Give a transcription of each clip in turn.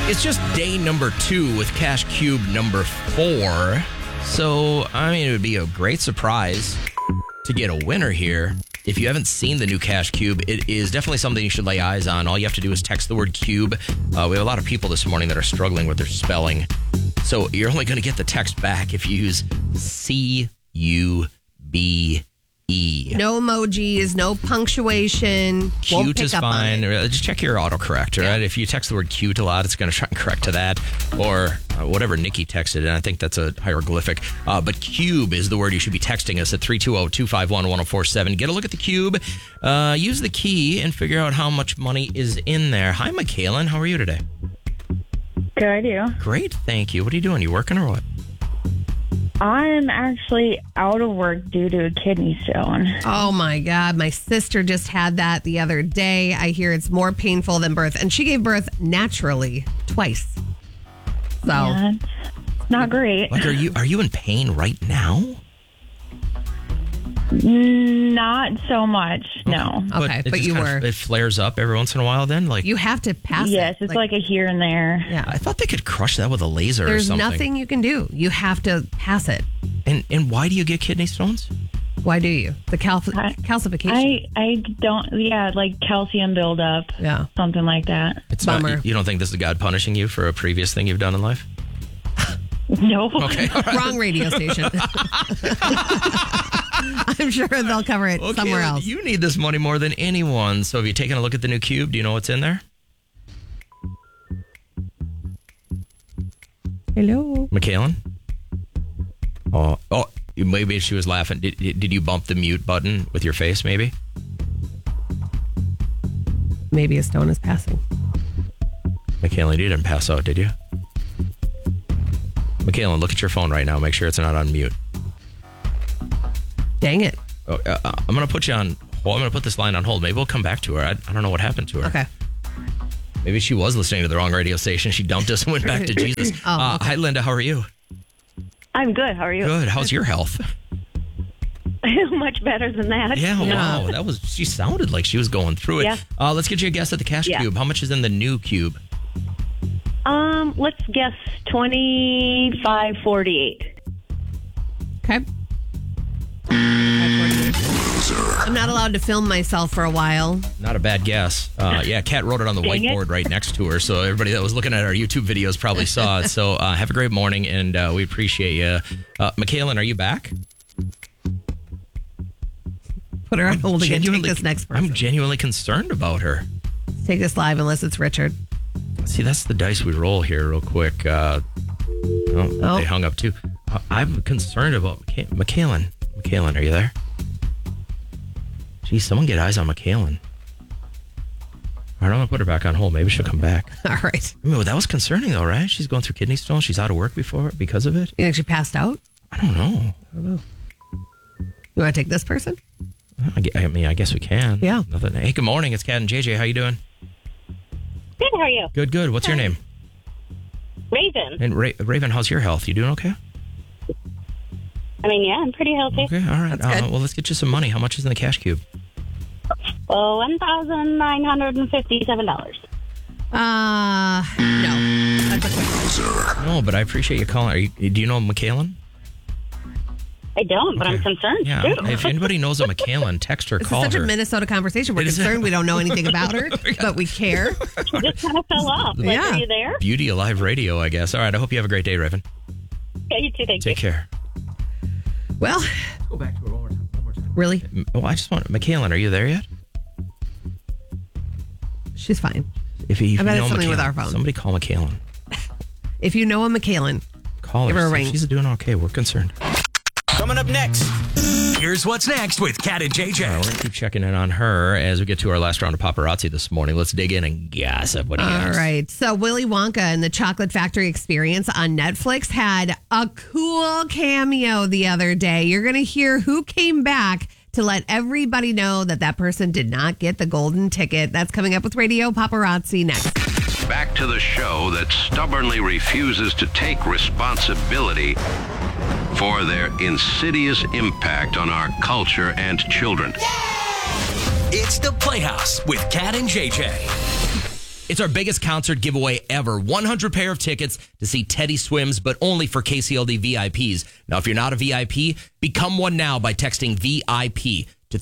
It's just day number 2 with Cash Cube number 4. So, I mean, it would be a great surprise to get a winner here. If you haven't seen the new Cash Cube, it is definitely something you should lay eyes on. All you have to do is text the word cube. We have a lot of people this morning that are struggling with their spelling. So you're only going to get the text back if you use CUBE. No emojis, no punctuation. Cute is fine. Just check your autocorrect, right? If you text the word cute a lot, it's going to try and correct to that. Or whatever Nikki texted, and I think that's a hieroglyphic. But cube is the word you should be texting us at 320-251-1047. Get a look at the cube. Use the key and figure out how much money is in there. Hi, Michaela. How are you today? Good idea. Great, thank you. What are you doing? You working or what? I'm actually out of work due to a kidney stone. Oh my God. My sister just had that the other day. I hear it's more painful than birth. And she gave birth naturally twice. So Yeah, it's not great. Like, are you in pain right now? Not so much, no. Okay, it but just you kind of- were. it flares up every once in a while then? Like, You have to pass Yes, it. it's like a here and there. yeah. I thought they could crush that with a laser or There's something. nothing you can do. You have to pass it. And why do you get kidney stones? Why do you? The calcification. I don't, like calcium buildup, Yeah. something like that. It's Bummer. Not, you don't think this is God punishing you for a previous thing you've done in life? No. Okay. Wrong radio station. I'm sure they'll cover it somewhere else. You need this money more than anyone. So have you taken a look at the new cube? Do you know what's in there? Hello. McKaylen? Oh, maybe she was laughing. Did you bump the mute button with your face, maybe? Maybe a stone is passing. McKaylen, you didn't pass out, did you? McKaylen, look at your phone right now. Make sure it's not on mute. Dang it. Oh, I'm going to put you on hold. I'm going to put this line on hold. Maybe we'll come back to her. I don't know what happened to her. Okay. Maybe she was listening to the wrong radio station. She dumped us and went back to Jesus. Okay. Hi, Linda. How are you? I'm good. How are you? Good. How's your health? Much better than that. Yeah, wow. She sounded like she was going through it. Yeah. Let's get you a guess at the Cash Cube. How much is in the new cube? Let's guess 2548. Okay. I'm not allowed to film myself for a while. Not a bad guess. Kat wrote it on the Dang whiteboard it. right next to her, so everybody that was looking at our YouTube videos probably saw it. So have a great morning, and we appreciate you. McKaylen, are you back? Put her on hold again. Take this next person. I'm genuinely concerned about her. Take this live unless it's Richard. See, that's the dice we roll here real quick. They hung up too. I'm concerned about McKaylen. McKaylen, are you there? Geez, someone get eyes on McKaylen. All right, I'm going to put her back on hold. Maybe she'll come back. All right. I mean, that was concerning though, right? She's going through kidney stones. She's out of work because of it. You think she passed out? I don't know. You want to take this person? I mean, I guess we can. Yeah. Nothing. Hey, good morning. It's Kat and JJ. How you doing? Good. How are you? Good. What's your name? Raven. And Raven, how's your health? You doing okay? I mean, yeah, I'm pretty healthy. Okay, all right. That's good. Well, let's get you some money. How much is in the Cash Cube? $1,957. No. That's okay. No, but I appreciate you calling. Do you know McKaylen? I don't, but I'm concerned Yeah. too. If anybody knows a McKaylen, text her, This is call such her. a Minnesota conversation. We're It is. concerned we don't know anything about her, but we care. She just kind of fell off. Like, Yeah. are you there? Beauty of live radio, I guess. All right. I hope you have a great day, Raven. Yeah, you too. Thank you. Take care. Well, Go back to her one more time. really? Oh, I just want McKaylen. Are you there yet? She's fine. If you I bet know it's something with McKaylen, our phone. somebody call McKaylen. If you know a McKaylen, Call Give her her. a See if ring. she's doing okay. We're concerned. Coming up next, here's what's next with Kat and We're JJ. going to keep checking in on her as we get to our last round of paparazzi this morning. Let's dig in and gossip. What do you all got? right. So Willy Wonka and the Chocolate Factory Experience on Netflix had a cool cameo the other day. You're going to hear who came back to let everybody know that person did not get the golden ticket. That's coming up with Radio Paparazzi next. Back to the show that stubbornly refuses to take responsibility for their insidious impact on our culture and children. It's the Playhouse with Kat and JJ. It's our biggest concert giveaway ever. 100 pair of tickets to see Teddy Swims, but only for KCLD VIPs. Now, if you're not a VIP, become one now by texting VIP to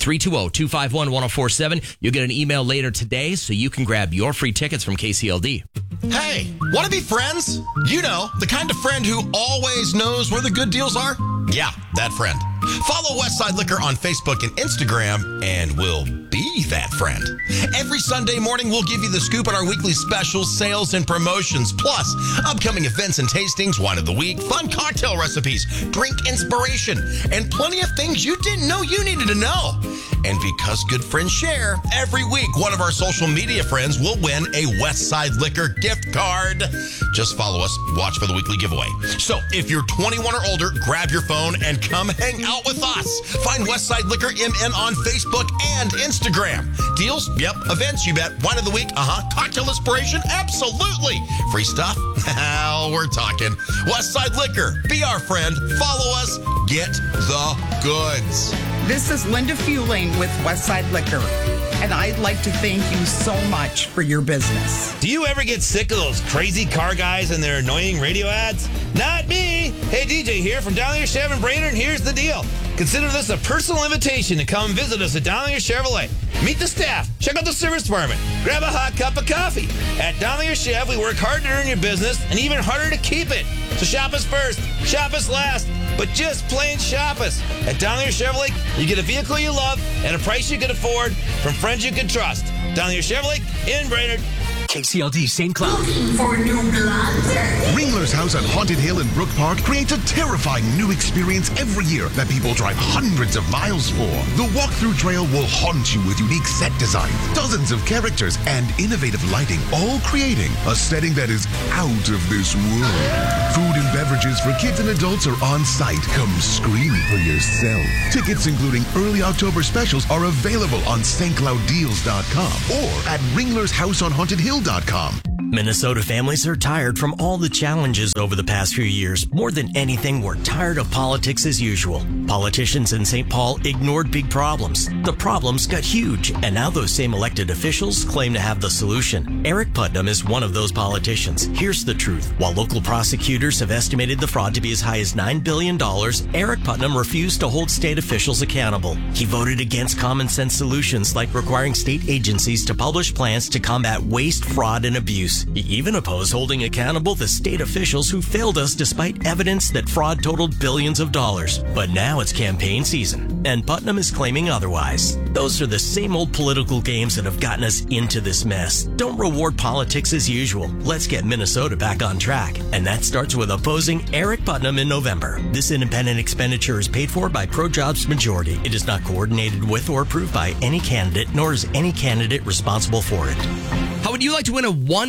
320-251-1047. You'll get an email later today so you can grab your free tickets from KCLD. Hey, want to be friends? You know, the kind of friend who always knows where the good deals are? Yeah, that friend. Follow Westside Liquor on Facebook and Instagram, and we'll be that friend. Every Sunday morning, we'll give you the scoop on our weekly specials, sales, and promotions, plus upcoming events and tastings, wine of the week, fun cocktail recipes, drink inspiration, and plenty of things you didn't know you needed to know. And because good friends share, every week, one of our social media friends will win a Westside Liquor gift card. Just follow us, watch for the weekly giveaway. So if you're 21 or older, grab your phone and come hang out with us. Find Westside Liquor MN on Facebook and Instagram. Deals? Yep. Events? You bet. Wine of the week? Cocktail inspiration? Absolutely. Free stuff? Hell, we're talking. Westside Liquor. Be our friend. Follow us. Get the goods. This is Linda Fueling with Westside Liquor, and I'd like to thank you so much for your business. Do you ever get sick of those crazy car guys and their annoying radio ads? Not me. Hey, DJ here from Dowlinger Chev in Brainerd, and here's the deal. Consider this a personal invitation to come visit us at Dowlinger Chevrolet. Meet the staff, check out the service department, grab a hot cup of coffee. At Dowlinger Chev, we work hard to earn your business and even harder to keep it. So shop us first, shop us last, but just plain shop us. At Dowlinger Chevrolet, you get a vehicle you love at a price you can afford from friends you can trust. Dowlinger Chevrolet in Brainerd. KCLD St. Cloud. For new blood. Ringler's House on Haunted Hill in Brook Park creates a terrifying new experience every year that people drive hundreds of miles for. The walkthrough trail will haunt you with unique set design, dozens of characters, and innovative lighting, all creating a setting that is out of this world. Food and beverages for kids and adults are on site. Come scream for yourself. Tickets, including early October specials, are available on stclouddeals.com or at Ringler's House on Haunted Hill.com. Minnesota families are tired from all the challenges over the past few years. More than anything, we're tired of politics as usual. Politicians in St. Paul ignored big problems. The problems got huge, and now those same elected officials claim to have the solution. Eric Putnam is one of those politicians. Here's the truth. While local prosecutors have estimated the fraud to be as high as $9 billion, Eric Putnam refused to hold state officials accountable. He voted against common sense solutions like requiring state agencies to publish plans to combat waste, fraud, and abuse. He even opposed holding accountable the state officials who failed us despite evidence that fraud totaled billions of dollars. But now it's campaign season, and Putnam is claiming otherwise. Those are the same old political games that have gotten us into this mess. Don't reward politics as usual. Let's get Minnesota back on track. And that starts with opposing Eric Putnam in November. This independent expenditure is paid for by ProJobs Majority. It is not coordinated with or approved by any candidate, nor is any candidate responsible for it. How would you like to win a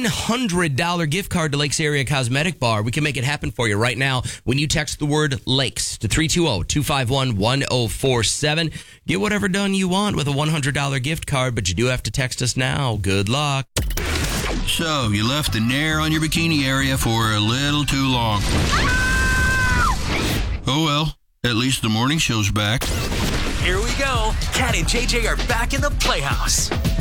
$100 gift card to Lakes Area Cosmetic Bar? We can make it happen for you right now when you text the word Lakes to 320-251-1047. Get whatever done you want with a $100 gift card, but you do have to text us now. Good luck. So, you left the Nair on your bikini area for a little too long. Oh well, at least the morning show's back. Here we go. Kat and JJ are back in the Playhouse.